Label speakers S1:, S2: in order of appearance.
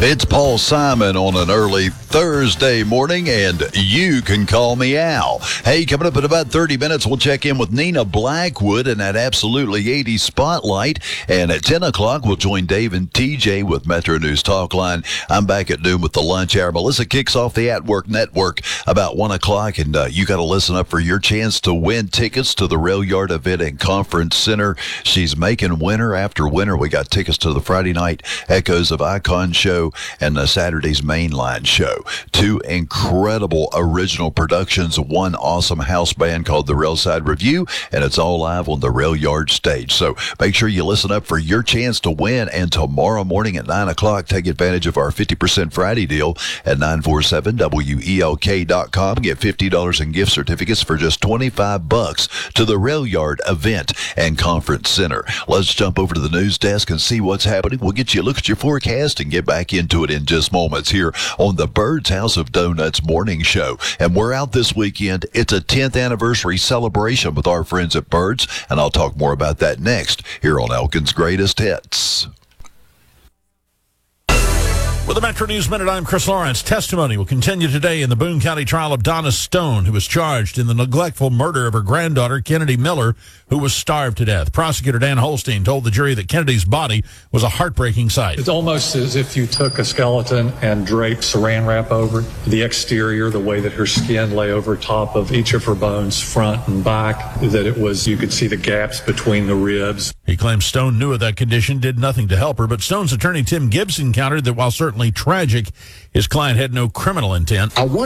S1: It's Paul Simon on an early Thursday morning, and you can call me Al. Hey, coming up in about 30 minutes, we'll check in with Nina Blackwood in that Absolutely 80s Spotlight. And at 10 o'clock, we'll join Dave and TJ with Metro News Talkline. I'm back at noon with the lunch hour. Melissa kicks off the At Work Network about 1 o'clock, and you got to listen up for your chance to win tickets to the Rail Yard event and Conference Center. She's making winner after winner. We got tickets to the Friday night Echoes of Icon show and the Saturday's Mainline show. Two incredible original productions, one awesome house band called the Railside Review, and it's all live on the Rail Yard stage. So make sure you listen up for your chance to win, and tomorrow morning at 9 o'clock, take advantage of our 50% Friday deal at 947WELK.com. Get $50 in gift certificates for just $25 to the Rail Yard event and Conference Center. Let's jump over to the news desk and see what's happening. We'll get you a look at your forecast and get back into it in just moments here on the Bird's House of Donuts morning show. And we're out this weekend. It's a 10th anniversary celebration with our friends at Bird's, and I'll talk more about that next here on Elkin's Greatest Hits.
S2: With the Metro News Minute, I'm Chris Lawrence. Testimony will continue today in the Boone County trial of Donna Stone, who was charged in the neglectful murder of her granddaughter, Kennedy Miller, who was starved to death. Prosecutor Dan Holstein told the jury that Kennedy's body was a heartbreaking sight.
S3: It's almost as if you took a skeleton and draped saran wrap over it. The exterior, the way that her skin lay over top of each of her bones, front and back, that it was, you could see the gaps between the ribs.
S2: He claims Stone knew of that condition, did nothing to help her, but Stone's attorney Tim Gibson countered that while certainly tragic, his client had no criminal intent.